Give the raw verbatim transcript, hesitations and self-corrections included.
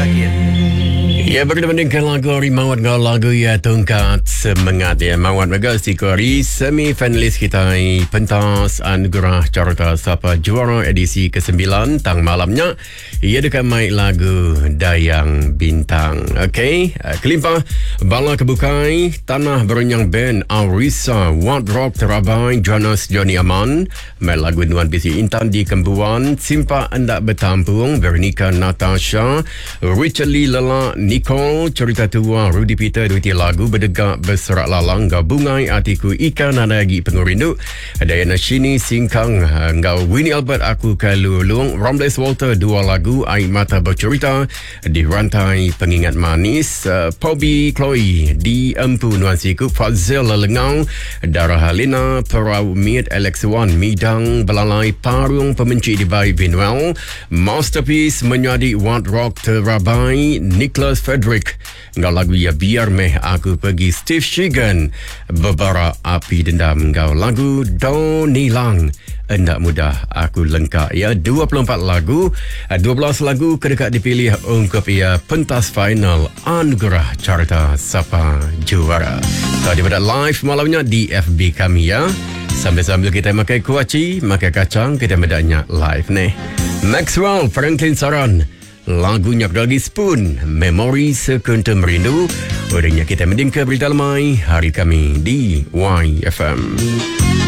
terakhir. Ya, berdibandingkan lagu Ari Mawat dengan lagu Ya Tongkat Semangat ya. Mawat Mega Sikori semi-finalis kita pentas anugerah carta siapa juara edisi kesembilan tang malamnya. Ia dekat mic lagu Dayang Bintang. Okey, kelimpah bala kebukai tanah berenyang band Arisa What Rock Terabai Jonas Johnny Aman main lagu Nuan P C Intan di Kembuan Simpa Endak Bertampung Veronica Natasha Richard Lee Lala Nicole Cerita Tua Rudy Peter duiti lagu Berdegak Berserak Lalang Gabungai Atiku Ikan Adagi Pengurindu Diana Shini Singkang Ngau Winnie Albert Aku Kalulung Rambles Walter dua lagu Air Mata Bercerita di Rantai Pengingat Manis uh, Pobi Chloe di Empu Nuan Siku Fazil Lelengau Darah Halina Perau Miet Alex Wan Midang Belalai Parung Pemenci di Bayi Binuel Masterpiece Menyadi What Rock Terabai Nicholas Frederick Ngau lagu Ya Biar Meh Aku Pergi Steve Shigan Bebara Api Dendam Ngau lagu Doni Lang Endak mudah aku lengkap ya. Dua puluh empat lagu, dua belas lagu kedekat dipilih untuk ia pentas final anugerah carta siapa juara. Tadi pada live malamnya di F B kami ya. Sambil-sambil kita makan kuaci, makan kacang, kita bedanya live nih. Maxwell Franklin Saran lagunya lagi Spoon Memori Sekuntum Rindu. Udahnya kita mending ke berita lemai hari kami di Y F M.